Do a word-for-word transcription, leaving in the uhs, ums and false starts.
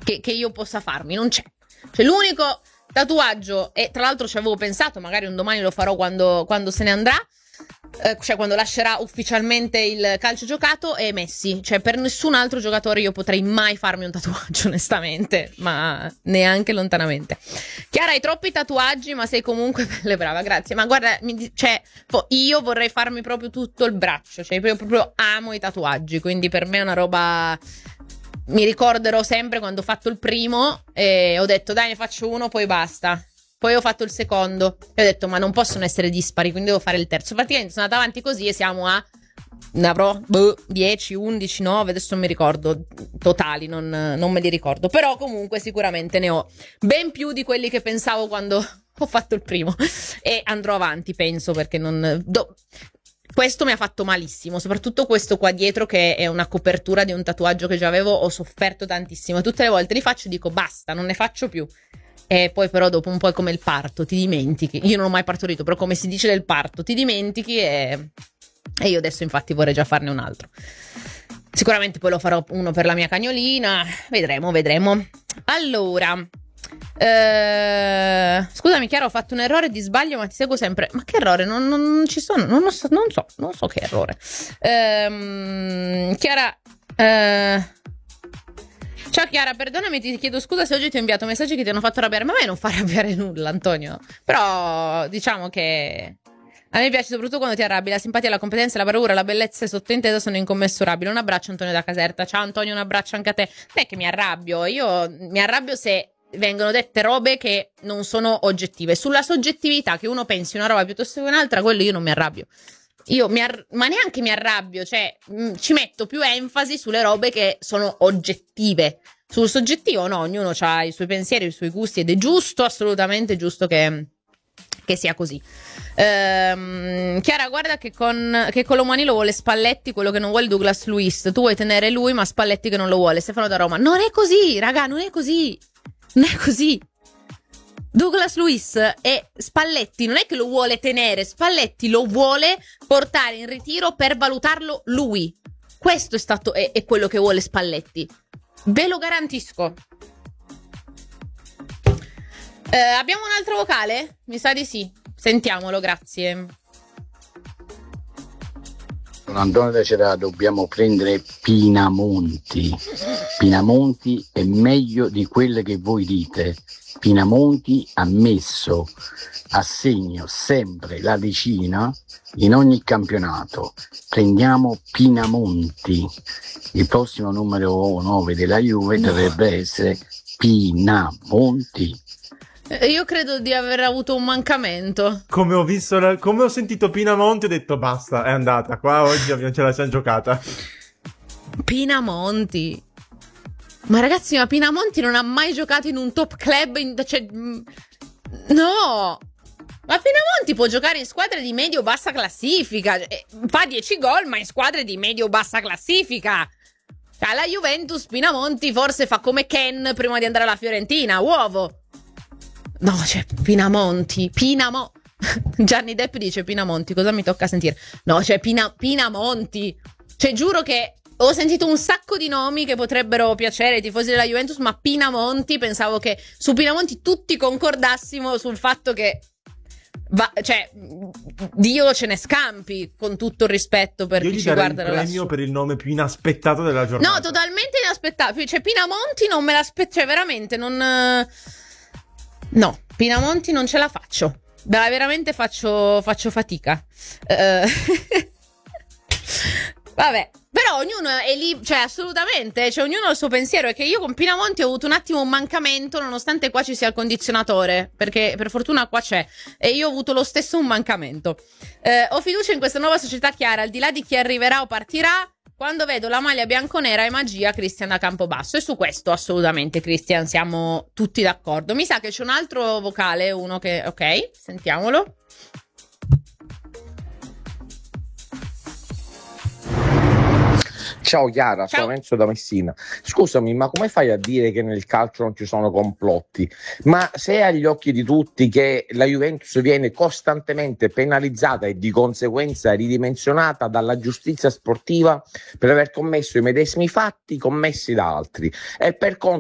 che, che io possa farmi, non c'è. Cioè l'unico tatuaggio, e tra l'altro ci avevo pensato, magari un domani lo farò quando, quando se ne andrà, eh, cioè quando lascerà ufficialmente il calcio giocato, è Messi. Cioè per nessun altro giocatore io potrei mai farmi un tatuaggio, onestamente, ma neanche lontanamente. Chiara, hai troppi tatuaggi, ma sei comunque bella e brava, grazie. Ma guarda, mi, cioè io vorrei farmi proprio tutto il braccio, cioè io proprio amo i tatuaggi, quindi per me è una roba... Mi ricorderò sempre quando ho fatto il primo e ho detto dai, ne faccio uno, poi basta. Poi ho fatto il secondo e ho detto ma non possono essere dispari, quindi devo fare il terzo. Praticamente sono andata avanti così e siamo a ne avrò boh, dieci, undici, nove, adesso non mi ricordo totali, non, non me li ricordo. Però comunque sicuramente ne ho ben più di quelli che pensavo quando ho fatto il primo. E andrò avanti, penso, perché non... Do... Questo mi ha fatto malissimo, soprattutto questo qua dietro che è una copertura di un tatuaggio che già avevo, ho sofferto tantissimo. Tutte le volte li faccio e dico basta, non ne faccio più. E poi però dopo un po' è come il parto, ti dimentichi. Io non ho mai partorito, però come si dice del parto, ti dimentichi e, e io adesso infatti vorrei già farne un altro. Sicuramente poi lo farò uno per la mia cagnolina, vedremo, vedremo. Allora... Uh, scusami Chiara, ho fatto un errore di sbaglio, ma ti seguo sempre. Ma che errore? Non, non, non ci sono, non, so, non so, non so che errore. Um, Chiara, uh, ciao Chiara, perdonami, ti chiedo scusa se oggi ti ho inviato messaggi che ti hanno fatto arrabbiare. Ma a me non fa arrabbiare nulla, Antonio. Però diciamo che a me piace soprattutto quando ti arrabbi. La simpatia, la competenza, la bravura, la bellezza e sottointesa sono incommensurabili. Un abbraccio Antonio da Caserta. Ciao Antonio, un abbraccio anche a te. Non è che mi arrabbio, io mi arrabbio se vengono dette robe che non sono oggettive. Sulla soggettività, che uno pensi una roba piuttosto che un'altra, quello io non mi arrabbio. Io mi ar- ma neanche mi arrabbio, cioè mh, ci metto più enfasi sulle robe che sono oggettive. Sul soggettivo no, ognuno ha i suoi pensieri, i suoi gusti ed è giusto, assolutamente giusto che, che sia così. Ehm, Chiara, guarda che con che Colomani lo vuole Spalletti, quello che non vuole Douglas Luiz. Tu vuoi tenere lui, ma Spalletti che non lo vuole. Stefano da Roma. Non è così, raga, non è così. Non è così. Douglas Luiz e Spalletti non è che lo vuole tenere, Spalletti lo vuole portare in ritiro per valutarlo lui. Questo è stato è, è quello che vuole Spalletti. Ve lo garantisco. Eh, abbiamo un altro vocale? Mi sa di sì. Sentiamolo, grazie. Antonio da Cerà, dobbiamo prendere Pinamonti. Pinamonti è meglio di quelle che voi dite. Pinamonti ha messo a segno sempre la decina in ogni campionato. Prendiamo Pinamonti. Il prossimo numero nove della Juve no. dovrebbe essere Pinamonti. Io credo di aver avuto un mancamento. Come ho visto, la, come ho sentito Pinamonti, ho detto basta, è andata. Qua oggi abbiamo, ce la siamo giocata. Pinamonti. Ma ragazzi, ma Pinamonti non ha mai giocato in un top club? In, cioè, no! Ma Pinamonti può giocare in squadre di medio-bassa classifica. Fa dieci gol, ma in squadre di medio-bassa classifica. Alla Juventus Pinamonti forse fa come Ken prima di andare alla Fiorentina, uovo. No, c'è Pinamonti, Pinamo... Gianni Depp dice Pinamonti, cosa mi tocca sentire? No, c'è Pina... Pinamonti. Cioè, giuro che ho sentito un sacco di nomi che potrebbero piacere ai tifosi della Juventus, ma Pinamonti, pensavo che su Pinamonti tutti concordassimo sul fatto che... Va, cioè, Dio ce ne scampi, con tutto il rispetto per Io chi ci guarda. Io gli darei il premio per il nome più inaspettato della giornata. No, totalmente inaspettato. Cioè, Pinamonti non me l'aspettavo, cioè, veramente, non... No, Pinamonti non ce la faccio. Beh, veramente faccio, faccio fatica. Uh... Vabbè, però ognuno è lì, cioè assolutamente, cioè ognuno ha il suo pensiero. È che io con Pinamonti ho avuto un attimo un mancamento, nonostante qua ci sia il condizionatore, perché per fortuna qua c'è, e io ho avuto lo stesso un mancamento. Eh, ho fiducia in questa nuova società, Chiara, al di là di chi arriverà o partirà. Quando vedo la maglia bianconera è magia, Cristian da Campobasso. E su questo assolutamente, Cristian, siamo tutti d'accordo. Mi sa che c'è un altro vocale, uno che... Ok, sentiamolo. Ciao Chiara, Ciao. sono Enzo da Messina. Scusami, ma come fai a dire che nel calcio non ci sono complotti? Ma se è agli occhi di tutti che la Juventus viene costantemente penalizzata e di conseguenza ridimensionata dalla giustizia sportiva per aver commesso i medesimi fatti commessi da altri, e per contro